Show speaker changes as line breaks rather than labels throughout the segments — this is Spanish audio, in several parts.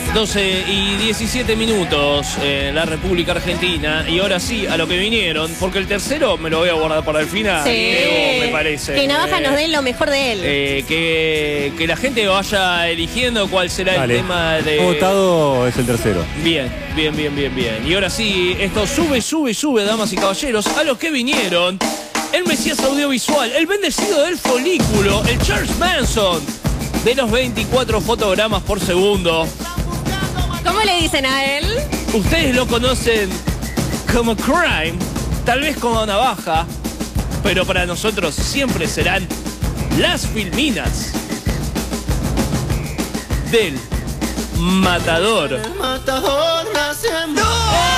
12 y 17 minutos en la República Argentina. Y ahora sí, a lo que vinieron, porque el tercero me lo voy a guardar para el final.
Sí.
Me parece.
Que Navaja nos dé lo mejor de él.
Que la gente vaya eligiendo cuál será el tema de...
Votado es el tercero.
Bien. Y ahora sí, esto sube, damas y caballeros, a los que vinieron. El Mesías audiovisual, el bendecido del folículo, el Charles Manson de los 24 fotogramas por segundo.
¿Cómo le dicen a él?
Ustedes lo conocen como Crime, tal vez como Navaja, pero para nosotros siempre serán las Filminas del Matador.
El matador nace en...
¡No!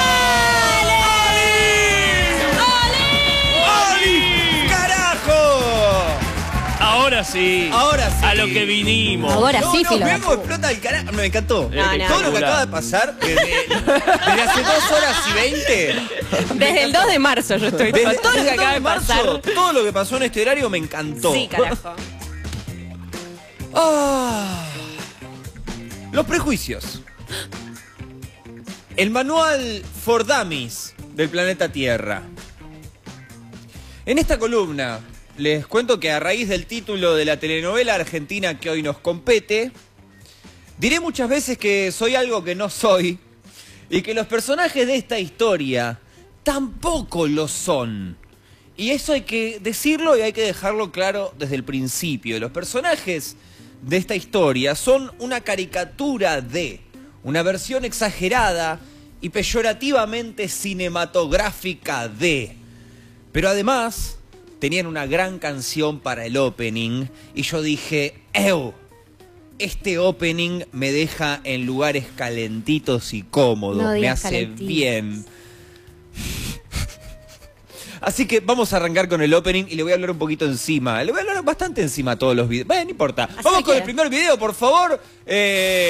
Ahora sí.
Ahora sí.
A lo que vinimos.
Ahora sí, Filo.
Mirá cómo explota el carajo. Me encantó.
No.
Todo lo que acaba de pasar desde hace 2 horas y 20.
Desde el 2 de marzo yo estoy. Todo lo que
desde
acaba de pasar.
Todo lo que pasó en este horario me encantó.
Sí, carajo.
Los prejuicios. El manual for dummies del planeta Tierra. En esta columna les cuento que a raíz del título de la telenovela argentina que hoy nos compete, diré muchas veces que soy algo que no soy y que los personajes de esta historia tampoco lo son. Y eso hay que decirlo y hay que dejarlo claro desde el principio. Los personajes de esta historia son una caricatura de, una versión exagerada y peyorativamente cinematográfica de. Pero además tenían una gran canción para el opening y yo dije, ¡ew! Este opening me deja en lugares calentitos y cómodos, me hace bien. Así que vamos a arrancar con el opening y le voy a hablar un poquito encima. Le voy a hablar bastante encima a todos los videos. Bueno, no importa. Vamos con el primer video, por favor.